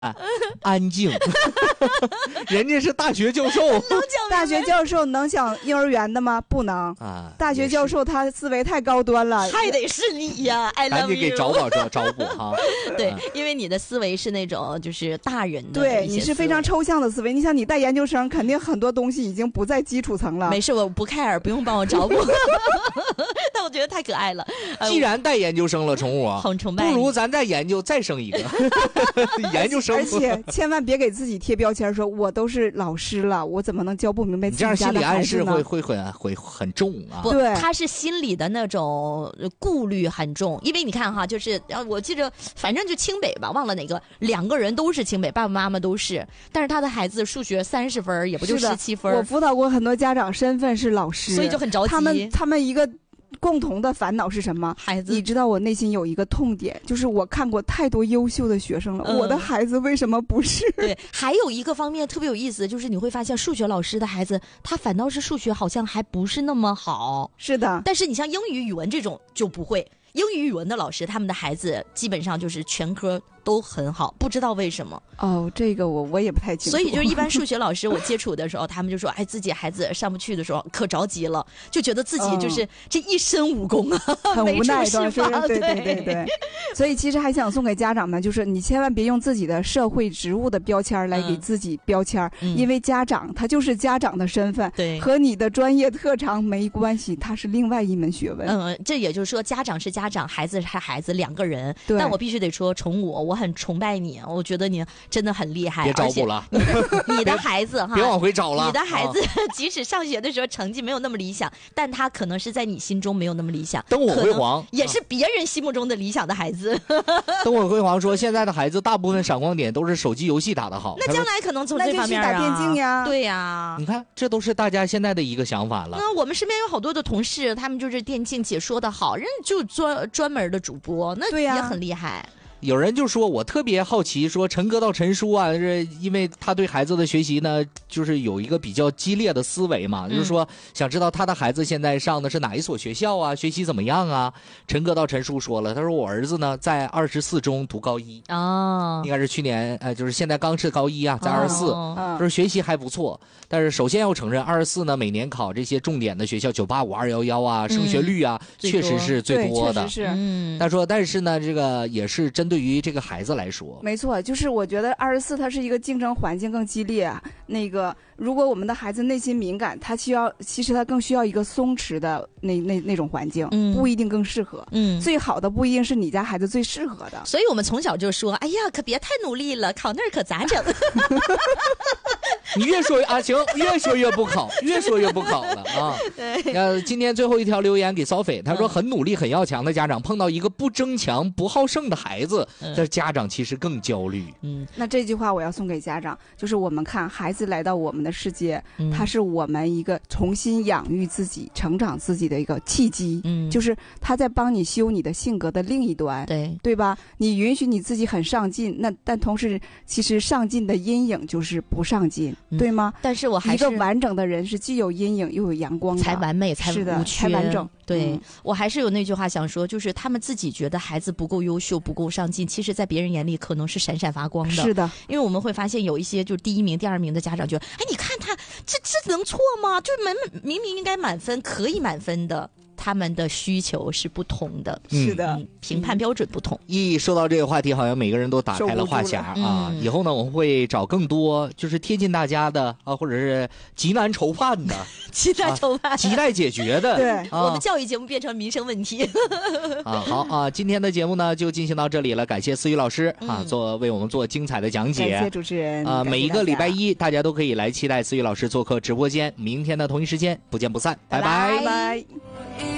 安静。人家是大学教授， 大学教授能讲幼儿园的吗？不能啊。大学教授他思维太高端了， 还得是你呀！I love you。 赶紧给找补哈。 对，因为你的思维是那种就是大人的， 对，你是非常抽象的思维。你想，你带研究生，肯定很多东西已经不在基础层了。 没事，我不 care， 不用帮我找补。但我觉得太可爱了。 既然带研究生了，宠物啊， 很崇拜你， 不如咱再研究再生一个研究生。 而且千万别给自己贴标签，说我都是老师了，我怎么能教不明白自己家的孩子呢？ 这样心理暗示会很重啊。 不，他是心里的那种顾虑很重，因为你看哈，就是我记着，反正就清北吧，忘了哪个，2个人都是清北，爸爸妈妈都是，但是他的孩子数学30分，也不就17分。 我辅导过很多家长，身份是老师， 所以就很着急。 他们一个共同的烦恼是什么？ 孩子， 你知道我内心有一个痛点，就是我看过太多优秀的学生了，我的孩子为什么不是？ 对，还有一个方面特别有意思，就是你会发现数学老师的孩子，他反倒是数学好像还不是那么好。 是的， 但是你像英语、语文这种就不会。英语、语文的老师，他们的孩子基本上就是全科都很好，不知道为什么。 哦，这个我也不太清楚。 所以就是一般数学老师我接触的时候，他们就说，哎，自己孩子上不去的时候可着急了，就觉得自己就是这一身武功啊， 很无奈的。 对。所以其实还想送给家长们，就是你千万别用自己的社会职务的标签来给自己标签，因为家长他就是家长的身份， 对， 和你的专业特长没关系，它是另外一门学问。 这也就是说，家长是家长，孩子是孩子，2个人。但我必须得说，宠物，我很崇拜你，我觉得你真的很厉害。 别找补了， 你的孩子哈， 别往回找了。 你的孩子即使上学的时候成绩没有那么理想，但他可能是在你心中没有那么理想， 灯火辉煌， 也是别人心目中的理想的孩子。 灯火辉煌说，现在的孩子大部分闪光点都是手机游戏打得好， 那将来可能从这方面打电竞呀， 对呀。 你看，这都是大家现在的一个想法了。 我们身边有好多的同事，他们就是电竞解说的好，人就专门的主播，那也很厉害。 有人就说，我特别好奇，说陈哥到陈叔啊，是因为他对孩子的学习呢，就是有一个比较激烈的思维嘛，就是说想知道他的孩子现在上的是哪一所学校啊，学习怎么样啊？陈哥到陈叔说了，他说我儿子呢在24中读高1应该是去年就是现在刚是高1啊，在24，就是学习还不错，但是首先要承认24呢每年考这些重点的学校985、211啊，升学率啊确实是最多的。 确实是。 他说，但是呢，这个也是针对于这个孩子来说， 没错，就是我觉得24它是一个竞争环境更激烈。那个，如果我们的孩子内心敏感，其实他更需要一个松弛的那种环境，不一定更适合。最好的不一定是你家孩子最适合的。 所以我们从小就说，哎呀，可别太努力了，考那儿可咋整？ 你越说行，越说越不考，越说越不考了啊！对，今天最后一条留言给骚匪，他说很努力、很要强的家长碰到一个不争强、不好胜的孩子，这家长其实更焦虑。 那这句话我要送给家长，就是我们看孩子来到我们的世界，他是我们一个重新养育自己、成长自己的一个契机。就是他在帮你修你的性格的另一端，对吧？你允许你自己很上进，但同时其实上进的阴影就是不上进。对吗？ 但是我还是一个完整的人，是既有阴影又有阳光的， 才完美，才无缺， 才完整。 对，我还是有那句话想说，就是他们自己觉得孩子不够优秀、不够上进，其实在别人眼里可能是闪闪发光的。 是的， 因为我们会发现有一些就是第1名、第2名的家长觉得，哎，你看他这能错吗？就是明明应该满分，可以满分的。他们的需求是不同的， 是的， 评判标准不同。 一说到这个话题，好像每个人都打开了话匣啊。以后呢，我们会找更多就是贴近大家的啊，或者是急难愁盼的、 急难愁盼、 亟待解决的。 对， 我们教育节目变成民生问题好啊，今天的节目呢就进行到这里了，感谢思雨老师为我们做精彩的讲解。 感谢主持人每一个礼拜一，大家都可以来期待思雨老师做客直播间。明天的同一时间不见不散，拜拜。